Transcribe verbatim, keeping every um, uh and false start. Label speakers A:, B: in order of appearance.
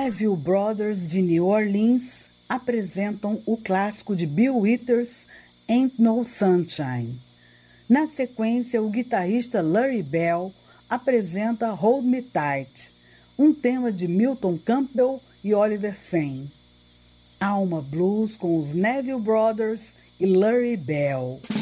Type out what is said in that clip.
A: Neville Brothers de New Orleans apresentam o clássico de Bill Withers, Ain't No Sunshine. Na sequência, o guitarrista Larry Bell apresenta Hold Me Tight, um tema de Milton Campbell e Oliver Sane. Alma Blues com os Neville Brothers e Larry Bell.